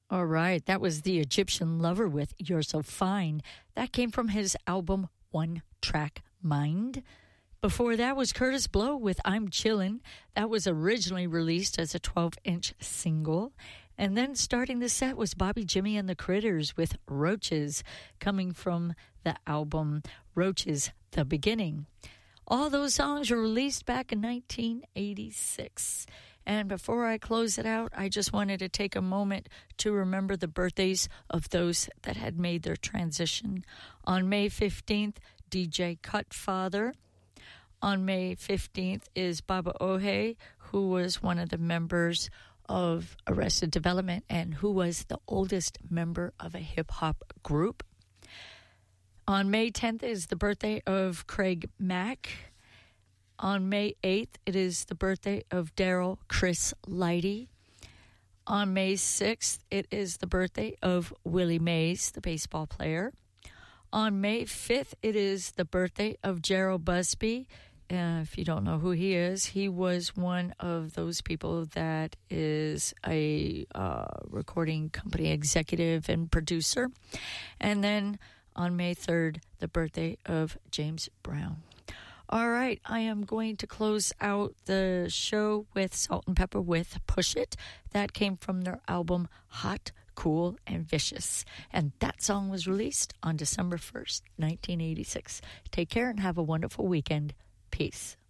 All right, that was The Egyptian Lover with You're So Fine. That came from his album One Track Mind. Before that was Curtis Blow with I'm Chillin'. That was originally released as a 12-inch single. And then starting the set was Bobby Jimmy and the Critters with Roaches, coming from the album Roaches, The Beginning. All those songs were released back in 1986. And before I close it out, I just wanted to take a moment to remember the birthdays of those that had made their transition. On May 15th, DJ Cutfather. On May 15th is Baba Ohe, who was one of the members of Arrested Development and who was the oldest member of a hip-hop group. On May 10th is the birthday of Craig Mack. On May 8th, it is the birthday of Daryl Chris Lighty. On May 6th, it is the birthday of Willie Mays, the baseball player. On May 5th, it is the birthday of Gerald Busby. If you don't know who he is, he was one of those people that is a recording company executive and producer. And then on May 3rd, the birthday of James Brown. All right, I am going to close out the show with Salt and Pepper with Push It. That came from their album Hot, Cool, and Vicious. And that song was released on December 1st, 1986. Take care and have a wonderful weekend. Peace.